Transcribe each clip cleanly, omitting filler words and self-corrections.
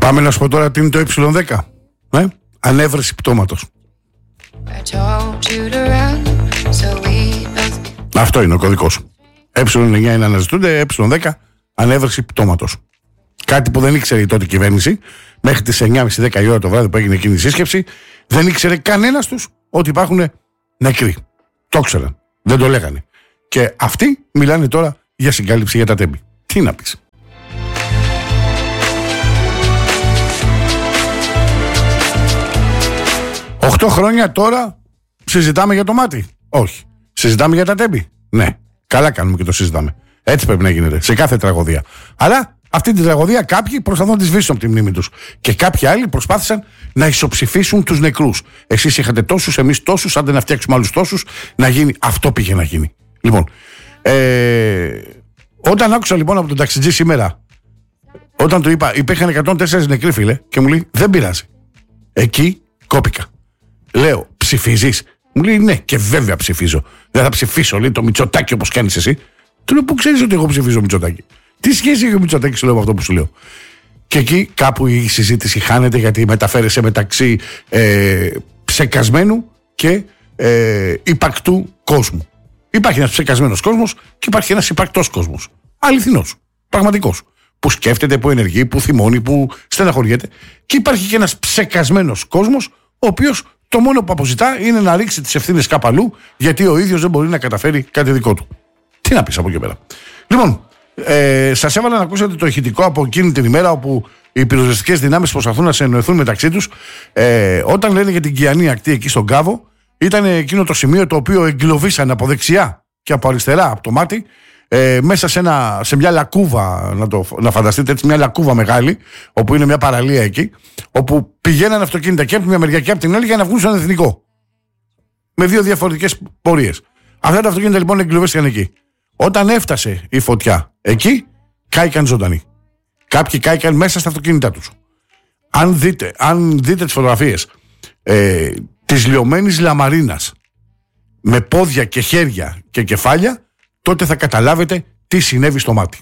Πάμε να σου πω τώρα τι είναι το ε10. Ανέβρεση πτώματος. Αυτό είναι ο κωδικός. ε9 είναι αναζητούνται, ε10 ανέβρεση πτώματος. Κάτι που δεν ήξερε η τότε κυβέρνηση μέχρι τις 9.30-10 η ώρα το βράδυ που έγινε εκείνη η σύσκεψη. Δεν ήξερε κανένας τους ότι υπάρχουν νεκροί. Το ήξεραν. Δεν το λέγανε. Και αυτοί μιλάνε τώρα για συγκάλυψη για τα τέμπη. Τι να πεις. Οχτώ χρόνια τώρα συζητάμε για το μάτι. Όχι. Συζητάμε για τα τέμπη. Ναι. Καλά κάνουμε και το συζητάμε. Έτσι πρέπει να γίνεται σε κάθε τραγωδία. Αλλά αυτή την τραγωδία κάποιοι προσπαθούν να τη σβήσουν από τη μνήμη τους. Και κάποιοι άλλοι προσπάθησαν να ισοψηφίσουν τους νεκρούς. Εσείς είχατε τόσους, εμείς τόσους, άντε να φτιάξουμε άλλους τόσους, να γίνει. Αυτό πήγε να γίνει. Λοιπόν, όταν άκουσα λοιπόν από τον ταξιτζή σήμερα, όταν του είπα, υπήρχαν 104 νεκροί, φίλε, και μου λέει δεν πειράζει. Εκεί κόπηκα. Λέω, ψηφίζεις? Μου λέει ναι, και βέβαια ψηφίζω. Δεν θα ψηφίσω, λέει, το Μητσοτάκη όπως κάνεις εσύ. Του λέω, πού ξέρεις ότι εγώ ψηφίζω Μητσοτάκη? Τι σχέση έχει ο Μητσοτάκη, σου λέω, με αυτό που σου λέω? Και εκεί κάπου η συζήτηση χάνεται, γιατί μεταφέρεσαι μεταξύ ψεκασμένου και υπαρκτού κόσμου. Υπάρχει ένας ψεκασμένος κόσμος και υπάρχει ένας υπαρκτός κόσμος. Αληθινός, πραγματικός. Που σκέφτεται, που ενεργεί, που θυμώνει, που στεναχωριέται. Και υπάρχει και ένας ψεκασμένος κόσμος, ο οποίος το μόνο που αποζητά είναι να ρίξει τις ευθύνες κάπου αλλού, γιατί ο ίδιος δεν μπορεί να καταφέρει κάτι δικό του. Τι να πεις από εκεί πέρα. Λοιπόν, σας έβαλα να ακούσετε το ηχητικό από εκείνη την ημέρα όπου οι πυροσβεστικές δυνάμεις προσπαθούν να συνεννοηθούν μεταξύ τους. Όταν λένε για την Κιανή ακτή εκεί στον Κάβο, ήταν εκείνο το σημείο το οποίο εγκλωβίσαν από δεξιά και από αριστερά από το μάτι, μέσα σε μια λακκούβα, να φανταστείτε έτσι, μια λακκούβα μεγάλη, όπου είναι μια παραλία εκεί, όπου πηγαίναν αυτοκίνητα και από τη μια μεριά και από την άλλη για να βγουν στον Εθνικό. Με δύο διαφορετικές πορείες. Αυτά τα αυτοκίνητα λοιπόν εγκλωβίστηκαν εκεί. Όταν έφτασε η φωτιά εκεί, κάηκαν ζωντανοί. Κάποιοι κάηκαν μέσα στα αυτοκίνητά τους. Αν δείτε τις φωτογραφίες της λιωμένης λαμαρίνας με πόδια και χέρια και κεφάλια, τότε θα καταλάβετε τι συνέβη στο μάτι.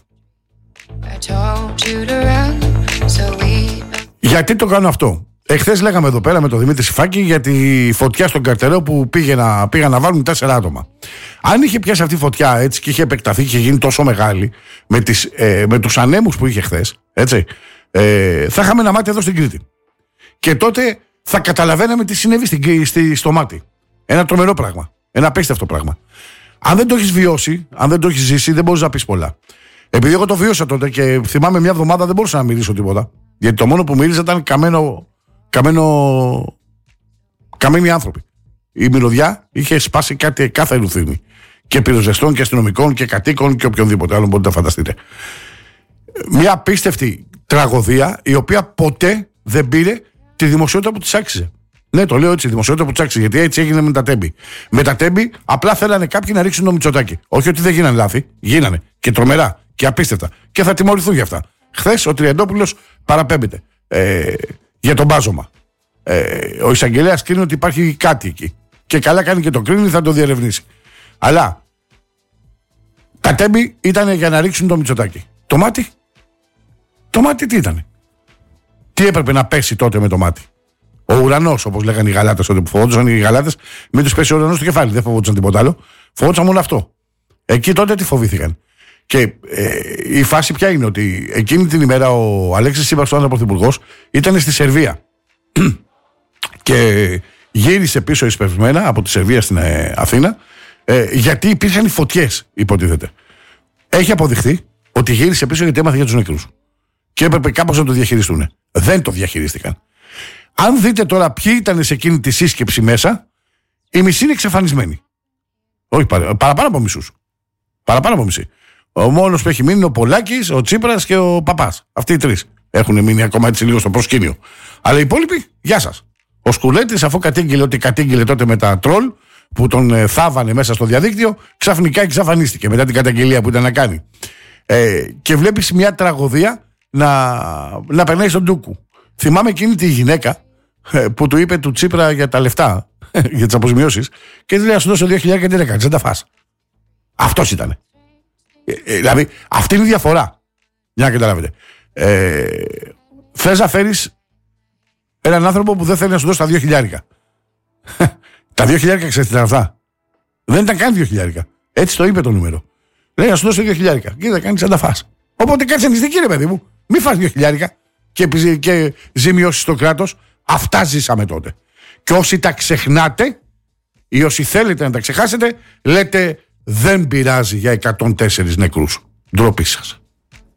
Γιατί το κάνω αυτό? Εχθές λέγαμε εδώ πέρα με τον Δημήτρη Σιφάκη για τη φωτιά στον Καρτερό που πήγαν να βάλουν 4 άτομα. Αν είχε πιάσει αυτή η φωτιά έτσι και είχε επεκταθεί και είχε γίνει τόσο μεγάλη με τους ανέμους που είχε χθες, έτσι, θα είχαμε ένα μάτι εδώ στην Κρήτη. Και τότε θα καταλαβαίναμε τι συνέβη στο μάτι. Ένα τρομερό πράγμα. Ένα απίστευτο πράγμα. Αν δεν το έχεις βιώσει, αν δεν το έχεις ζήσει, δεν μπορείς να πεις πολλά. Επειδή εγώ το βίωσα τότε και θυμάμαι μια εβδομάδα δεν μπορούσα να μυρίσω τίποτα. Γιατί το μόνο που μύριζα ήταν καμένοι άνθρωποι. Η μυρωδιά είχε σπάσει κάθε ρουθύνη. Και πυροσβεστών και αστυνομικών και κατοίκων και οποιονδήποτε άλλο μπορείτε να φανταστείτε. Μια απίστευτη τραγωδία η οποία ποτέ δεν πήρε τη δημοσιότητα που της άξιζε. Ναι, το λέω έτσι, η δημοσιότητα που της άξιζε. Γιατί έτσι έγινε με τα τέμπη. Με τα τέμπη απλά θέλανε κάποιοι να ρίξουν το Μητσοτάκη. Όχι ότι δεν γίνανε λάθη, γίνανε και τρομερά και απίστευτα. Και θα τιμωρηθούν γι' αυτά. Χθες ο Τριαντόπουλος παραπέμπεται για τον μπάζωμα. Ο εισαγγελέας κρίνει ότι υπάρχει κάτι εκεί. Και καλά κάνει και το κρίνει, θα το διερευνήσει. Αλλά τα τέμπη ήταν για να ρίξουν το Μητσοτάκη. Το μάτι τι ήταν? Τι έπρεπε να πέσει τότε με το μάτι? Ο ουρανός, όπως λέγανε οι γαλάτες τότε που φοβόντουσαν οι γαλάτες, μην τους πέσει ο ουρανός στο κεφάλι. Δεν φοβόντουσαν τίποτα άλλο. Φοβόντουσαν μόνο αυτό. Εκεί τότε τι φοβήθηκαν? Και η φάση ποια είναι? Ότι εκείνη την ημέρα ο Αλέξης Τσίπρας, ο πρωθυπουργός, ήταν στη Σερβία. Και γύρισε πίσω εισπευσμένα από τη Σερβία στην Αθήνα, γιατί υπήρχαν οι φωτιές, υποτίθεται. Έχει αποδειχθεί ότι γύρισε πίσω γιατί έμαθε για τους νεκρούς. Και έπρεπε κάπως να το διαχειριστούν. Δεν το διαχειρίστηκαν. Αν δείτε τώρα ποιοι ήταν σε εκείνη τη σύσκεψη μέσα, οι μισοί είναι εξαφανισμένοι. Όχι, παραπάνω από μισούς. Παραπάνω από μισή. Ο μόνος που έχει μείνει είναι ο Πολάκης, ο Τσίπρας και ο Παπάς. Αυτοί οι τρεις έχουν μείνει ακόμα έτσι λίγο στο προσκήνιο. Αλλά οι υπόλοιποι, γεια σας. Ο Σκουλέτης, αφού κατήγγειλε τότε με τα τρόλ που τον θάβανε μέσα στο διαδίκτυο, ξαφνικά εξαφανίστηκε μετά την καταγγελία που ήταν να κάνει. Και βλέπεις μια τραγωδία να περνάει στον ντούκου. Θυμάμαι εκείνη τη γυναίκα που του είπε του Τσίπρα για τα λεφτά, για τις αποζημιώσεις, και λέει: να σου δώσω 2.000 και τι έκανες, δεν τα φας. Αυτός ήταν. Δηλαδή, αυτή είναι η διαφορά. Για να καταλάβετε. Θες να φέρεις έναν άνθρωπο που δεν θέλει να σου δώσει τα 2.000. Τα 2.000 ξέρεις τι ήταν αυτά. Δεν ήταν καν 2.000. Έτσι το είπε το νούμερο. Λέει να σου δώσει 2.000. Και θα κάνεις ανταφάς. Οπότε κάτσε νηστική, ρε παιδί μου. Μην φας 2.000 και ζημιώσεις στο κράτος. Αυτά ζήσαμε τότε. Και όσοι τα ξεχνάτε ή όσοι θέλετε να τα ξεχάσετε, λέτε δεν πειράζει για 104 νεκρούς. Ντροπή σας.